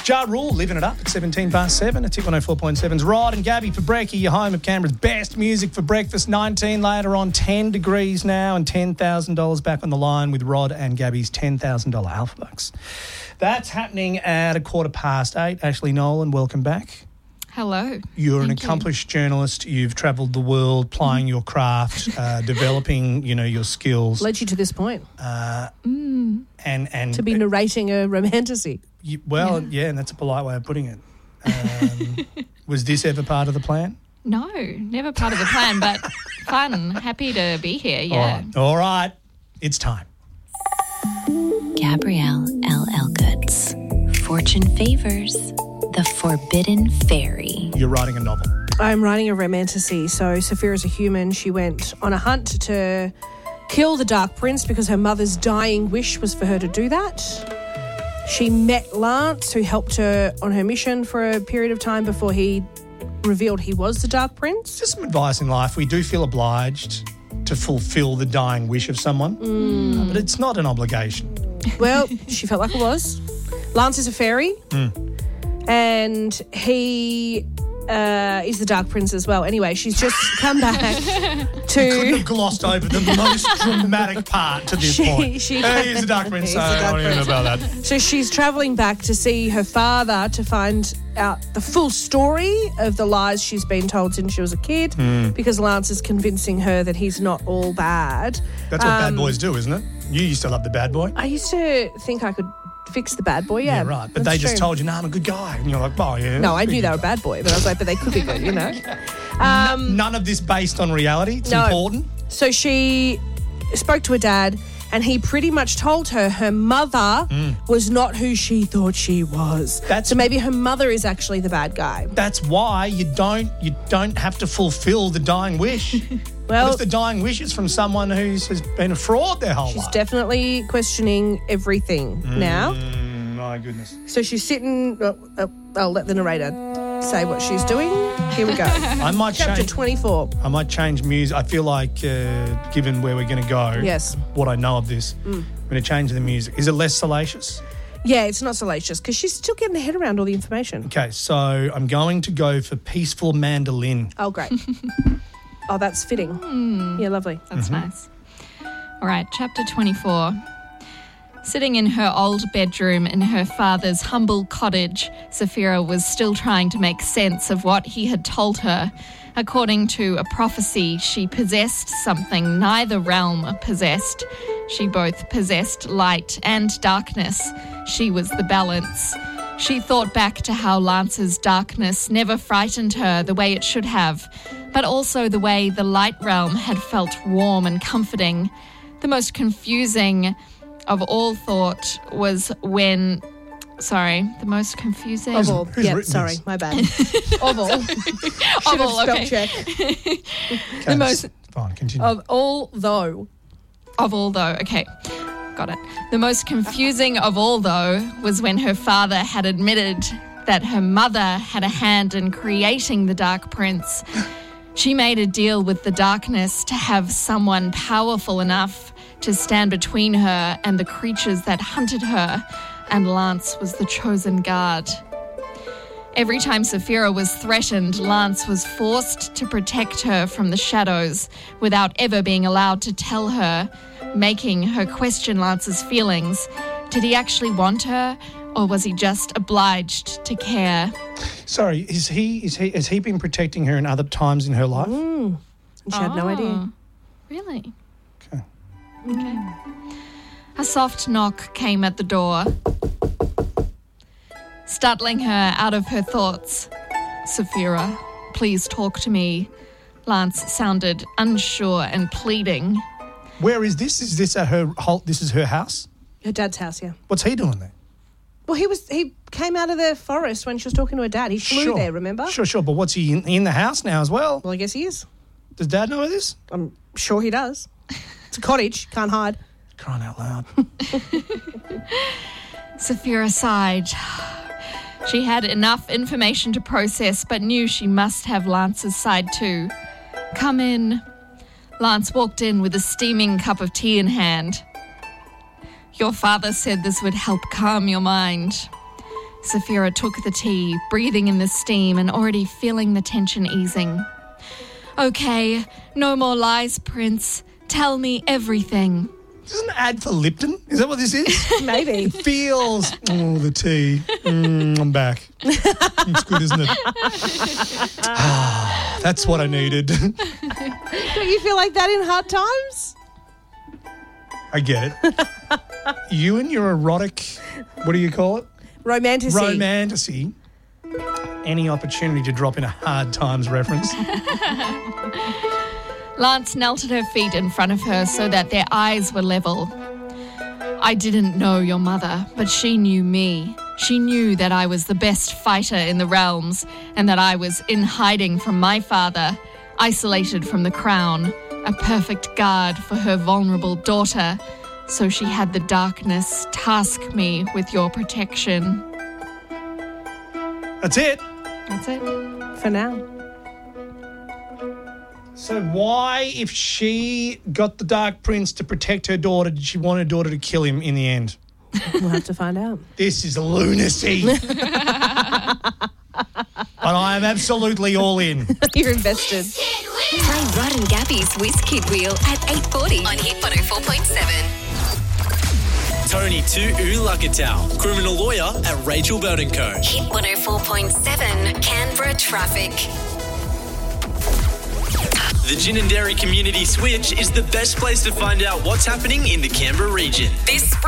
Ja Rule, living it up at 17 past 7. It's Hit 104.7's Rod and Gabby for Brekkie, your home of Canberra's best music for breakfast. 19 later on, 10 degrees now and $10,000 back on the line with Rod and Gabby's $10,000 Alpha Bucks. That's happening at 8:15. Ashley Nolan, welcome back. Hello. You're an accomplished journalist. You've travelled the world plying your craft, developing, your skills. Led you to this point. And to be narrating a romantasy. And that's a polite way of putting it. Was this ever part of the plan? No, never part of the plan, but fun. Happy to be here, yeah. All right. It's time. Gabrielle L. Elgoods. Fortune favors the Forbidden Fairy. You're writing a novel. I'm writing a romantasy. So Saphira's a human. She went on a hunt to kill the Dark Prince because her mother's dying wish was for her to do that. She met Lance, who helped her on her mission for a period of time before he revealed he was the Dark Prince. Just some advice in life. We do feel obliged to fulfil the dying wish of someone, but it's not an obligation. Well, she felt like it was. Lance is a fairy, and he is the Dark Prince as well. Anyway, she's just come back to... You couldn't have glossed over the most dramatic part to this point. He's the Dark Prince, so I don't even know about that. So she's travelling back to see her father to find out the full story of the lies she's been told since she was a kid, because Lance is convincing her that he's not all bad. That's what bad boys do, isn't it? You used to love the bad boy. I used to think I could fix the bad boy, yeah. Yeah, right. But they just told you, I'm a good guy. And you're like, oh, yeah. No, I knew they were a bad boy, but I was like, but they could be good, None of this based on reality. It's important. So she spoke to her dad, and he pretty much told her mother was not who she thought she was. So maybe her mother is actually the bad guy. That's why you don't have to fulfill the dying wish. Well, what if the dying wish is from someone who has been a fraud their whole life? She's definitely questioning everything now. My goodness. So she's sitting... I'll let the narrator say what she's doing. Here we go. I might Chapter 24. I might change music. I feel like, given where we're going to go, yes, what I know of this, I'm going to change the music. Is it less salacious? Yeah, it's not salacious because she's still getting her head around all the information. Okay, so I'm going to go for Peaceful Mandolin. Oh, great. Oh, that's fitting. Yeah, lovely. That's nice. All right, chapter 24. Sitting in her old bedroom in her father's humble cottage, Saphira was still trying to make sense of what he had told her. According to a prophecy, she possessed something neither realm possessed. She both possessed light and darkness. She was the balance. She thought back to how Lance's darkness never frightened her the way it should have, but also the way the light realm had felt warm and comforting. The most confusing of all thought was when... Sorry, the most confusing... Of all. Yeah, sorry, my bad. Of all. Should have spell check. The most... Fine, continue. Of all though. Okay. Got it. The most confusing of all, though, was when her father had admitted that her mother had a hand in creating the Dark Prince. She made a deal with the darkness to have someone powerful enough to stand between her and the creatures that hunted her, and Lance was the chosen guard. Every time Saphira was threatened, Lance was forced to protect her from the shadows without ever being allowed to tell her, making her question Lance's feelings. Did he actually want her, or was he just obliged to care? Sorry, has he been protecting her in other times in her life? She had no idea. Really? Okay. A soft knock came at the door, startling her out of her thoughts. Saphira, please talk to me. Lance sounded unsure and pleading. Where is this? Is this at this is her house? Her dad's house, yeah. What's he doing there? Well, he came out of the forest when she was talking to her dad. He flew there, remember? Sure. But what's he in the house now as well? Well, I guess he is. Does Dad know this? I'm sure he does. It's a cottage. Can't hide. Crying out loud. Saphira sighed. She had enough information to process, but knew she must have Lance's side too. Come in. Lance walked in with a steaming cup of tea in hand. Your father said this would help calm your mind. Sapphira took the tea, breathing in the steam and already feeling the tension easing. Okay, no more lies, Prince. Tell me everything. Is this an ad for Lipton? Is that what this is? Maybe. It feels... Oh, the tea. I'm back. It's good, isn't it? That's what I needed. Don't you feel like that in hard times? I get it. You and your erotic... What do you call it? Romantasy. Romantasy. Any opportunity to drop in a hard times reference. Lance knelt at her feet in front of her so that their eyes were level. I didn't know your mother, but she knew me. She knew that I was the best fighter in the realms and that I was in hiding from my father, isolated from the crown, a perfect guard for her vulnerable daughter. So she had the darkness task me with your protection. That's it. That's it. For now. So why, if she got the Dark Prince to protect her daughter, did she want her daughter to kill him in the end? We'll have to find out. This is lunacy. But I am absolutely all in. You're invested. Play Rod and Gabby's Whiz Kid Wheel at 8:40 on Hit 104.7. Tony Tu'ulakatau, criminal lawyer at Rachel Belt & Co. Hit 104.7 Canberra Traffic. The Ginninderry Community Switch is the best place to find out what's happening in the Canberra region. This spring